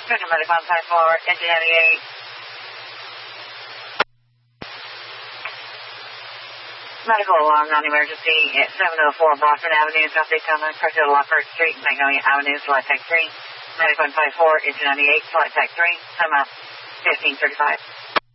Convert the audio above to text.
Central Medical 154, engine 98. Medical alarm, non-emergency at 704 Boston Avenue, South Daytona, Cartel Lockhart Street, Magnolia Avenue, Flight Tech 3. Medical 154, engine 98, Flight Tech 3. Time out 15:35.